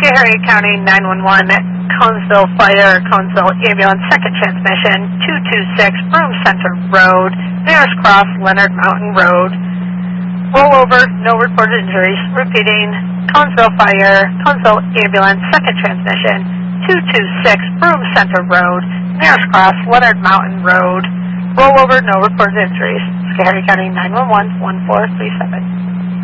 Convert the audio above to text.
Schoharie County 911, Conesville Fire, Conesville Ambulance, second transmission, 226 Broome Center Road, Mayor's Cross, Leonard Mountain Road. Rollover, no reported injuries. Repeating, Conesville Fire, Conesville Ambulance, second transmission, 226 Broome Center Road, Mayor's Cross, Leonard Mountain Road. Rollover, no reported injuries. Schoharie County 911, 1437.